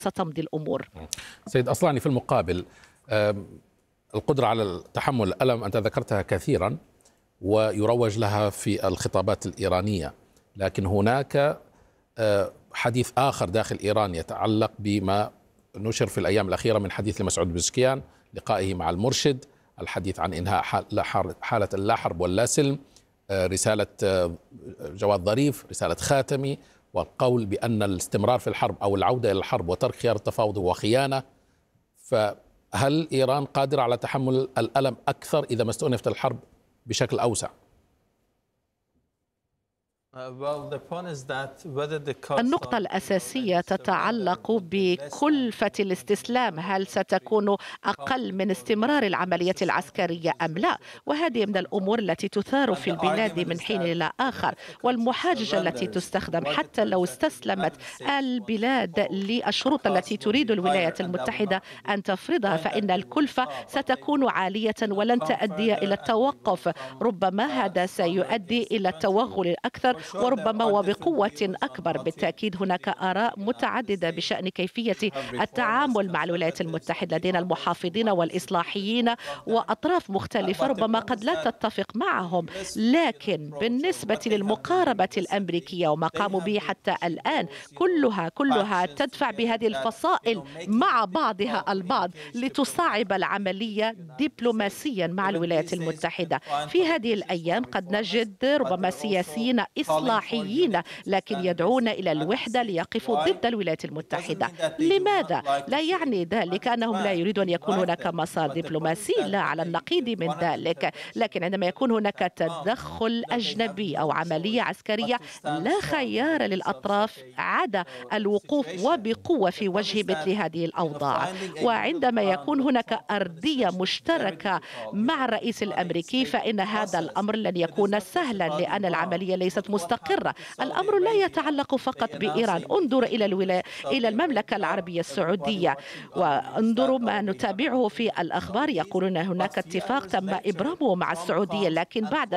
ستمضي الأمور. سيد أصلاني، في المقابل القدرة على تحمل الألم أنت ذكرتها كثيرا ويروج لها في الخطابات الإيرانية، لكن هناك حديث آخر داخل إيران يتعلق بما نشر في الأيام الأخيرة من حديث لمسعود بزشكيان، لقائه مع المرشد، الحديث عن إنهاء حالة اللا حرب واللا سلم، رسالة جواد ظريف، رسالة خاتمي، والقول بأن الاستمرار في الحرب أو العودة إلى الحرب وترك خيار التفاوض هو خيانة. فهل إيران قادرة على تحمل الألم أكثر إذا ما استؤنفت الحرب بشكل أوسع؟ النقطة الأساسية تتعلق بكلفة الاستسلام، هل ستكون أقل من استمرار العملية العسكرية أم لا؟ وهذه من الأمور التي تثار في البلاد من حين إلى آخر، والمحاججة التي تستخدم حتى لو استسلمت البلاد للشروط التي تريد الولايات المتحدة أن تفرضها، فإن الكلفة ستكون عالية ولن تؤدي إلى التوقف، ربما هذا سيؤدي إلى التوغل الأكثر وربما وبقوة أكبر. بالتأكيد هناك آراء متعددة بشأن كيفية التعامل مع الولايات المتحدة، لدينا المحافظين والإصلاحيين وأطراف مختلفة ربما قد لا تتفق معهم، لكن بالنسبة للمقاربة الأمريكية وما قاموا به حتى الآن كلها تدفع بهذه الفصائل مع بعضها البعض لتصعب العملية دبلوماسيا مع الولايات المتحدة. في هذه الأيام قد نجد ربما سياسيين إصلاحيين لكن يدعون إلى الوحدة ليقفوا ضد الولايات المتحدة. لماذا؟ لا يعني ذلك أنهم لا يريدون أن يكون هناك مسار دبلوماسي، لا، على النقيض من ذلك، لكن عندما يكون هناك تدخل أجنبي أو عملية عسكرية لا خيار للأطراف عدا الوقوف وبقوة في وجه مثل هذه الأوضاع. وعندما يكون هناك أرضية مشتركة مع الرئيس الأمريكي فإن هذا الأمر لن يكون سهلا، لأن العملية ليست مستقرة. الأمر لا يتعلق فقط بإيران، انظر إلى المملكة العربية السعودية وانظروا ما نتابعه في الأخبار، يقولون هناك اتفاق تم إبرامه مع السعودية، لكن بعد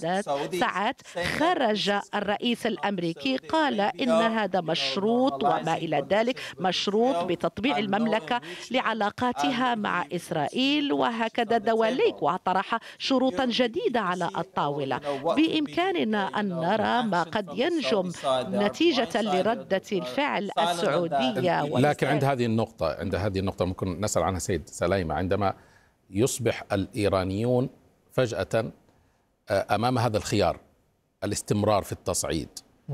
ساعات خرج الرئيس الأمريكي قال إن هذا مشروط وما إلى ذلك، مشروط بتطبيع المملكة لعلاقاتها مع إسرائيل وهكذا دواليك، وطرح شروطا جديدة على الطاولة. بإمكاننا أن نرى ما قد ينجم نتيجة لردة الفعل السعودية. لكن عند هذه النقطة ممكن نسأل عنها سيد سليمة، عندما يصبح الإيرانيون فجأة أمام هذا الخيار، الاستمرار في التصعيد،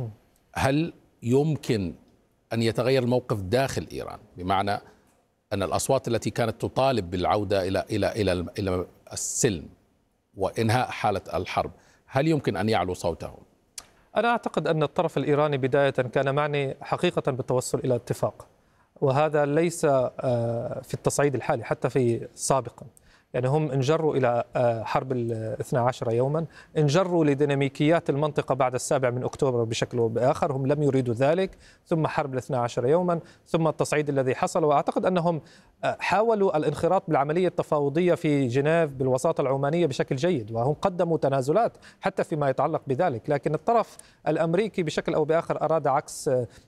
هل يمكن أن يتغير الموقف داخل إيران؟ بمعنى أن الأصوات التي كانت تطالب بالعودة إلى السلم وإنهاء حالة الحرب، هل يمكن أن يعلو صوتهم؟ أنا أعتقد أن الطرف الإيراني بداية كان معني حقيقة بالتوصل إلى اتفاق، وهذا ليس في التصعيد الحالي، حتى في سابقا. يعني هم انجروا إلى حرب 12 يوما، انجروا لديناميكيات المنطقة بعد 7 أكتوبر بشكل أو بآخر، هم لم يريدوا ذلك، ثم حرب 12 يوما، ثم التصعيد الذي حصل. وأعتقد أنهم حاولوا الانخراط بالعملية التفاوضية في جنيف بالوساطة العمانية بشكل جيد، وهم قدموا تنازلات حتى فيما يتعلق بذلك، لكن الطرف الأمريكي بشكل أو بآخر أراد عكس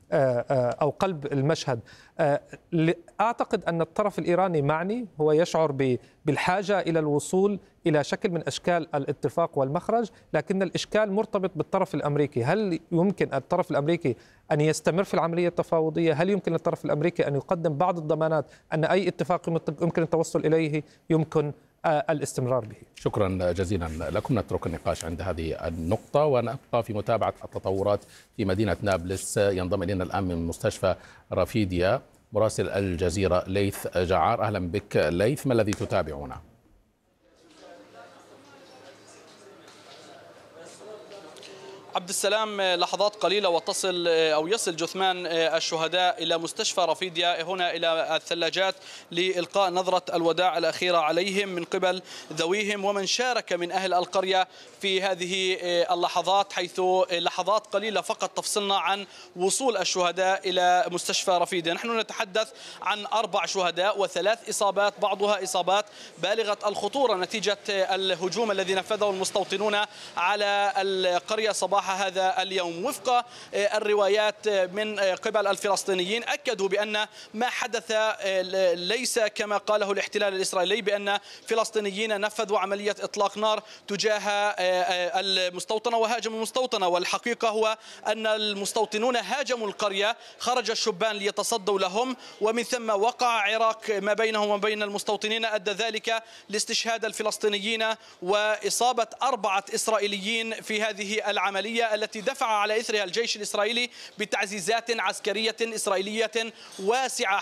أو قلب المشهد. أعتقد أن الطرف الإيراني معني، هو يشعر بالحاجة إلى الوصول إلى شكل من أشكال الاتفاق والمخرج، لكن الإشكال مرتبط بالطرف الأمريكي. هل يمكن الطرف الأمريكي أن يستمر في العملية التفاوضية؟ هل يمكن للطرف الأمريكي أن يقدم بعض الضمانات أن أي اتفاق يمكن التوصل إليه يمكن الاستمرار به؟ شكرا جزيلا لكم. نترك النقاش عند هذه النقطة ونبقى في متابعة التطورات في مدينة نابلس. ينضم إلينا الآن من مستشفى رافيديا مراسل الجزيرة ليث جعار. أهلا بك ليث، ما الذي تتابعونه؟ عبد السلام، لحظات قليلة وتصل أو يصل جثمان الشهداء إلى مستشفى رافيديا هنا إلى الثلاجات لإلقاء نظرة الوداع الأخيرة عليهم من قبل ذويهم ومن شارك من أهل القرية في هذه اللحظات، حيث لحظات قليلة فقط تفصلنا عن وصول الشهداء إلى مستشفى رافيديا. نحن نتحدث عن 4 شهداء و3 إصابات، بعضها إصابات بالغة الخطورة نتيجة الهجوم الذي نفذه المستوطنون على القرية صباح صباح هذا اليوم. وفق الروايات من قبل الفلسطينيين أكدوا بأن ما حدث ليس كما قاله الاحتلال الإسرائيلي، بأن فلسطينيين نفذوا عملية إطلاق نار تجاه المستوطنة وهاجموا المستوطنة. والحقيقة هو أن المستوطنون هاجموا القرية، خرج الشبان ليتصدوا لهم، ومن ثم وقع عراك ما بينهم وبين المستوطنين، أدى ذلك لاستشهاد الفلسطينيين وإصابة 4 إسرائيليين في هذه العملية التي دفع على إثرها الجيش الإسرائيلي بتعزيزات عسكرية إسرائيلية واسعة